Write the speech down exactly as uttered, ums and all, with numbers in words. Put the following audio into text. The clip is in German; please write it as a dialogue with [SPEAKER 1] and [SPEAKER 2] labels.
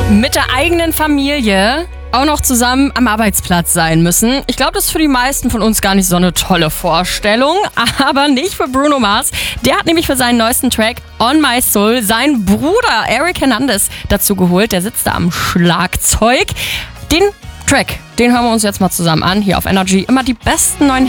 [SPEAKER 1] Mit der eigenen Familie auch noch zusammen am Arbeitsplatz sein müssen. Ich glaube, das ist für die meisten von uns gar nicht so eine tolle Vorstellung, aber nicht für Bruno Mars. Der hat nämlich für seinen neuesten Track On My Soul seinen Bruder Eric Hernandez dazu geholt. Der sitzt da am Schlagzeug. Den Track, den hören wir uns jetzt mal zusammen an, hier auf Energy. Immer die besten neuen